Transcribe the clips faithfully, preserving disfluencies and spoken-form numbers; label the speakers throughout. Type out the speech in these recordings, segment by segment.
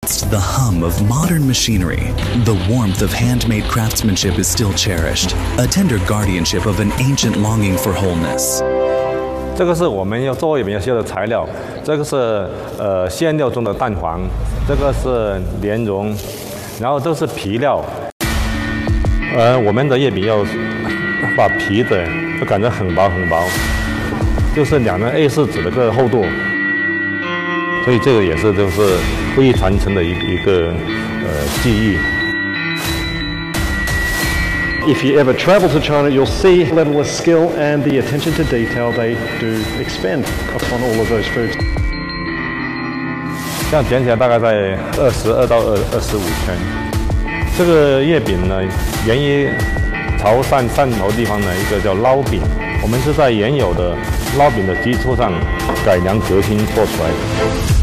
Speaker 1: The hum of modern machinery, the warmth of handmade craftsmanship is still cherished, a tender guardianship of an ancient longing for wholeness.
Speaker 2: 这个是我们要做月饼要需要的材料，这个是呃馅料中的蛋黄，这个是莲蓉，然后这是皮料。呃，我们的月饼要把皮子就擀得很薄很薄，就是两张 A 四 纸的个厚度，所以这个也是就是会传承的一一个呃技艺。
Speaker 3: If you ever travel to China, you'll see the level of skill and the attention to detail they do expend upon all of those foods.
Speaker 2: 这样卷起来大概在二十二到二二十五圈。这个月饼呢，源于潮汕汕头地方的一个叫捞饼，我们是在原有的捞饼的基础上改良革新做出来的。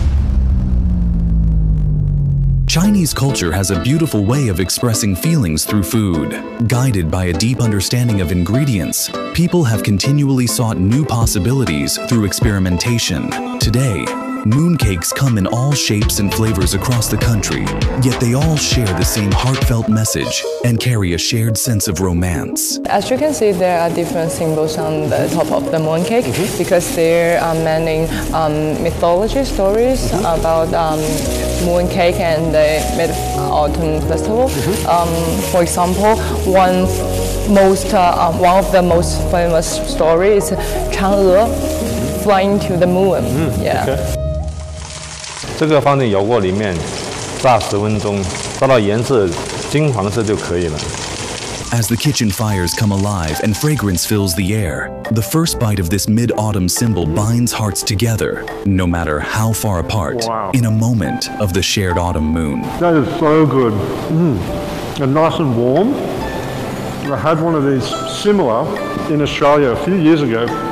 Speaker 1: Chinese culture has a beautiful way of expressing feelings through food. Guided by a deep understanding of ingredients, people have continually sought new possibilities through experimentation. Today, mooncakes come in all shapes and flavors across the country, yet they all share the same heartfelt message and carry a shared sense of romance.
Speaker 4: As you can see, there are different symbols on the top of the mooncake mm-hmm. because there are many um, mythology stories mm-hmm. about um, mooncake and the Mid-Autumn Festival. Mm-hmm. um, for example, one most uh, one of the most famous stories is Chang'e flying to the moon. Mm, yeah. Okay.
Speaker 2: 这个放进油锅里面炸十分钟，炸到颜色金黄色就可以了。
Speaker 1: As the kitchen fires come alive and fragrance fills the air, the first bite of this mid-autumn symbol binds hearts together, no matter how far apart, wow. in a moment of the shared autumn moon.
Speaker 3: That is so good. Mm. And nice and warm. I had one of these similar in Australia a few years ago.